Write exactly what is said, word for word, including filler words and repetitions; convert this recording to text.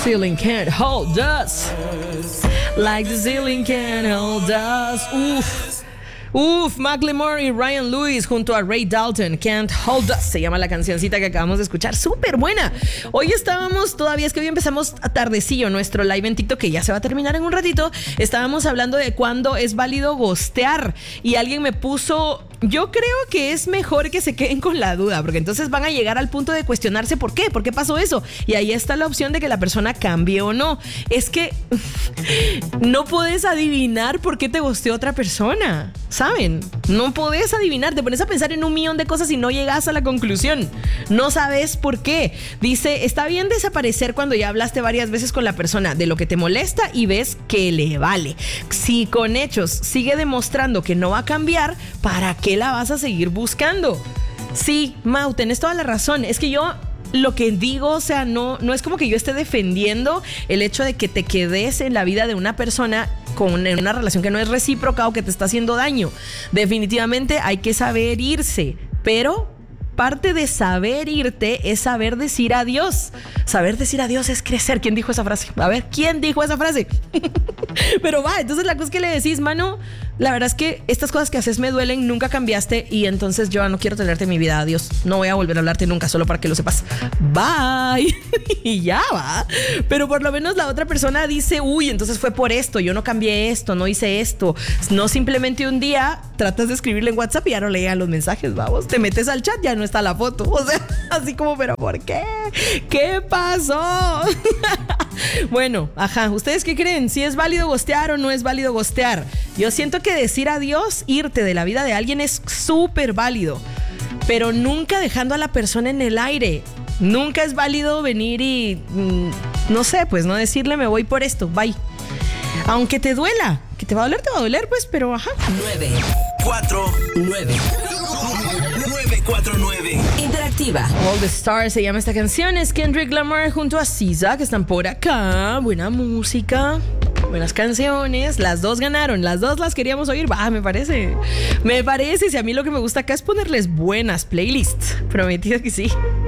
Ceiling can't hold us like the ceiling can't hold us. Uf. Uf, Macklemore y Ryan Lewis junto a Ray Dalton, Can't Hold Us, se llama la cancioncita que acabamos de escuchar, súper buena. Hoy estábamos, todavía es que hoy empezamos a tardecillo nuestro live en TikTok, que ya se va a terminar en un ratito. Estábamos hablando de cuándo es válido ghostear y alguien me puso... Yo creo que es mejor que se queden con la duda, porque entonces van a llegar al punto de cuestionarse por qué, por qué pasó eso. Y ahí está la opción de que la persona cambie o no. Es que no puedes adivinar por qué te ghosteó otra persona, ¿saben? No puedes adivinar, te pones a pensar en un millón de cosas y no llegas a la conclusión. No sabes por qué. Dice, está bien desaparecer cuando ya hablaste varias veces con la persona de lo que te molesta y ves que le vale. Si con hechos sigue demostrando que no va a cambiar, ¿para qué la vas a seguir buscando? Sí, Mau, tenés toda la razón. Es que yo lo que digo, o sea, no, no es como que yo esté defendiendo el hecho de que te quedes en la vida de una persona con una relación que no es recíproca o que te está haciendo daño. Definitivamente hay que saber irse, pero parte de saber irte es saber decir adiós. Saber decir adiós es crecer. ¿Quién dijo esa frase? A ver, ¿quién dijo esa frase? Pero va, entonces la cosa es que le decís, mano, la verdad es que estas cosas que haces me duelen, nunca cambiaste y entonces yo no quiero tenerte en mi vida, adiós. No voy a volver a hablarte nunca, solo para que lo sepas. Bye. Y ya va. Pero por lo menos la otra persona dice, uy, entonces fue por esto, yo no cambié esto, no hice esto. No simplemente un día tratas de escribirle en WhatsApp y ya no leían los mensajes, vamos. Te metes al chat, ya no está la foto. O sea, así como, pero ¿por qué? ¿Qué pasó? Bueno, ajá, ¿ustedes qué creen? ¿Si es válido ghostear o no es válido ghostear? Yo siento que decir adiós, irte de la vida de alguien es súper válido, pero nunca dejando a la persona en el aire. Nunca es válido venir y, mmm, no sé, pues no decirle me voy por esto, bye. Aunque te duela, que te va a doler, te va a doler, pues, pero ajá. nueve cuatro nueve nueve cuatro nueve Interactiva. All the Stars se llama esta canción. Es Kendrick Lamar junto a S Z A, que están por acá. Buena música, buenas canciones. Las dos ganaron, las dos las queríamos oír. Va, me parece. Me parece. Si a mí lo que me gusta acá es ponerles buenas playlists. Prometido que sí.